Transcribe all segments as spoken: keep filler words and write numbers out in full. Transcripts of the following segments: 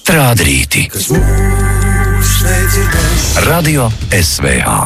Strādrīti. Radio S V H.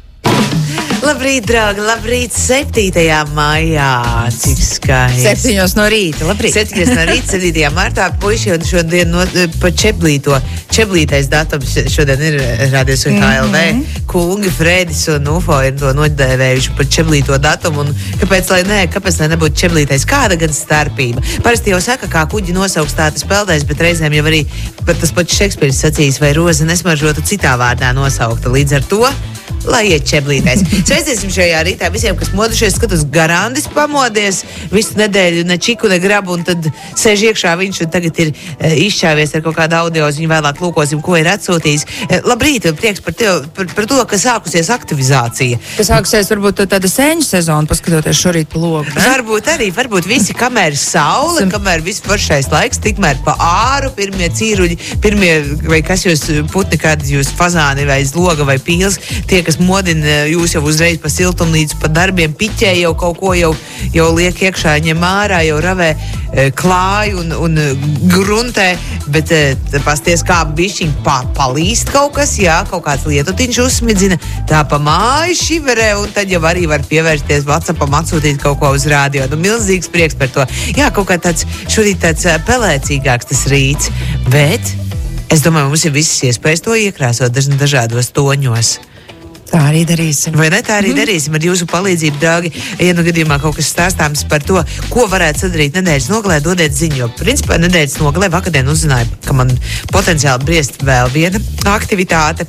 Labrīt, draugi, labrīt, septītajā maijā, cik skaisti. Septiņos no rīta, labrīt. Septiņos no rīta, septītajā martā, puiši, un šodien no, pa čeblīto, čeblītais datums šodien ir radies un K L V. Mm-hmm. Kungi, Fredis un Ufo ir to nodēvējuši par čeblīto datumu, un kāpēc, lai ne, kāpēc, lai nebūtu čeblītais, kāda gan starpība. Parasti jau saka, kā kuģi nosauks tā tas peldēs, bet reizēm jau arī pat tas pats Šekspīrs sacījis, vai roze nesmaržotu citā vārdā nosaukta. Līdz ar to lai iet čeblītais. Sveiciesim šajā rītā visiem, kas modušies, skatos garandis pamodies visu nedēļu, ne čiku, ne grabu, un tad sēž iekšā viņš un tagad ir e, izšķāvies ar kaut kādu audio, viņu vēlāk lūkosim, ko ir atsūtījis. E, labrīt, prieks par, tev, par, par to, ka sākusies aktivizācija. Ka sākusies varbūt tāda sēņu sezona, paskatoties šorīt pa logu, ne? Varbūt arī, varbūt visi, kamēr saule, kamēr viss foršais laiks, tikmēr pa āru, pirmie cīruļi, pirmie, vai kas jūs putni, kādi jūs fazāni vai zloga vai pīls, tie, kas modina jūs jau uzreiz pa siltumnīcu, pa darbiem, piķē jau kaut ko jau, jau liek iekšā, ņem ārā, jau ravē e, klāju un, un gruntē, bet e, pasties kā bišķiņ pa, palīst kaut kas, jā, kaut kāds lietutiņš uzsmidzina, tā pa māju šiverē, un tad jau arī var pievērsties WhatsAppam, atsūtīt kaut ko uz rādio. Nu, milzīgs prieks par to. Jā, kaut kā tāds, šodien tāds pelēcīgāks tas rīts, bet es domāju, mums ir visas iespējas to iekrāsot daž, dažādos toņos. Tā arī darīsim. Vai ne? Tā arī mm. darīsim ar jūsu palīdzību, draugi. Ja nu gadījumā kaut kas stāstāms par to, ko varētu sadarīt nedēļas nogalē, dodiet ziņu. Jo, principā, nedēļas nogalē vakardien uzzināju, ka man potenciāli briest vēl viena aktivitāte.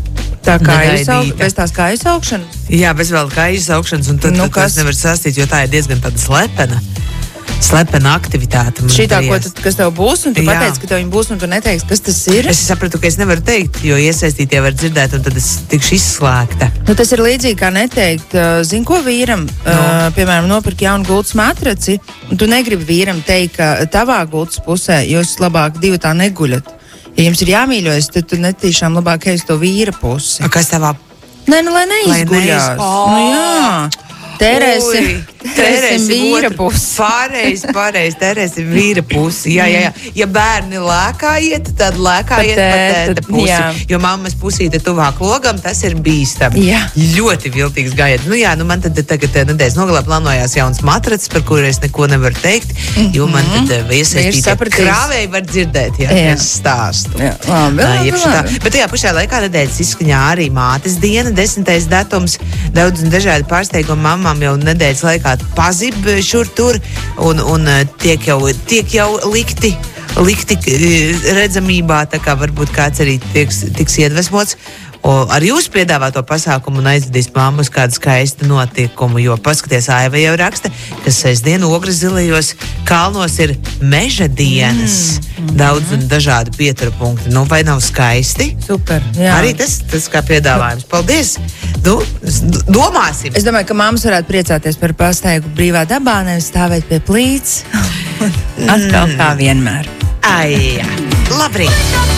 Tā kā izsaug, bez tās kā izsaukšanas? Jā, bez vēl kā izsaukšanas, un tad, nu, tad tas nevar sastīt, jo tā ir diezgan tāda slepena. Slepena aktivitāte. Šitā, ko tad, kas tev būs, un tu jā. pateici, ka tev viņa būs, un tu neteiksi, kas tas ir? Es sapratu, ka es nevaru teikt, jo iesaistītie var dzirdēt, un tad es tikšu izslēgta. Nu, tas ir līdzīgi kā neteikt, zin ko vīram, no. uh, piemēram, nopirkt jaunu gultas matraci, un tu negribi vīram teikt, ka tavā gultas pusē jūs labāk divi tā neguļat. Ja jums ir jāmīļojas, tad tu netīšām labāk ej uz to vīra pusi. A, kas tavā? Nē, nu, lai neizguļās. Lai oh. Nu, jā. Tērēsim, tērēsim vīra pusi. Pārreiz, pārreiz, tērēsim vīra pusi. Jā, jā, jā. Ja bērni lēkājiet, tad lēkājiet pa tēta pusi. Jā. Jo mammas pusīte tuvāk logam, tas ir bīstami. Jā. Ļoti viltīgs gājiet. Nu jā, nu man tad tagad nedēļas nogalē plānojās jauns matracis, par kuru es neko nevaru teikt, mm-hmm. jo man tad iesaistītie krāvēji var dzirdēt, ja jā. Es stāstu. Jā, labi, labi, labi. Bet tajā pašā laikā nedēļas izskaņā arī mātes diena, desmitais datums, daudz un dažādi pārsteigumi mamma jau nedēļas laikā pazib šur tur un, un tiek, jau, tiek jau likti, likti redzamībā, tā kā varbūt kāds arī tieks, tiks iedvesmots o, ar jūsu piedāvāto pasākumu un aizvedīs mammu uz kādu skaistu notikumu, jo paskaties, Aiva jau raksta, ka sestdienu Ogres zilajos kalnos ir meža dienas, mm. daudz un dažādi pietura punkti. Nu, vai nav skaisti? Super, jā. Arī tas, tas kā piedāvājums. Paldies! Nu, domāsim! Es domāju, ka mammas varētu priecāties par pastaigu brīvā dabā, nevis stāvēt pie plīts. Atkal kā vienmēr. Ai, jā. Labrīt!